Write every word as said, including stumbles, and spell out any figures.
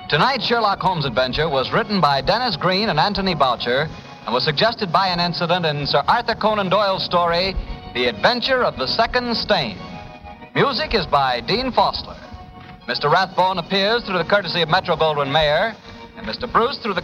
Tonight's Sherlock Holmes adventure was written by Dennis Green and Anthony Boucher and was suggested by an incident in Sir Arthur Conan Doyle's story, The Adventure of the Second Stain. Music is by Dean Fossler. Mister Rathbone appears through the courtesy of Metro-Goldwyn-Mayer, and Mister Bruce through the